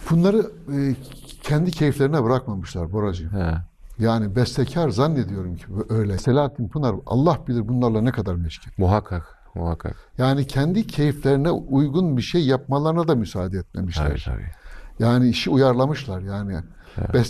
Bunları kendi keyiflerine bırakmamışlar Boracığım. He. Yani bestekar zannediyorum ki öyle. Selahattin Pınar Allah bilir bunlarla ne kadar meşgul. Muhakkak, muhakkak. Yani kendi keyiflerine uygun bir şey yapmalarına da müsaade etmemişler. Tabii tabii. Yani işi uyarlamışlar yani. Evet.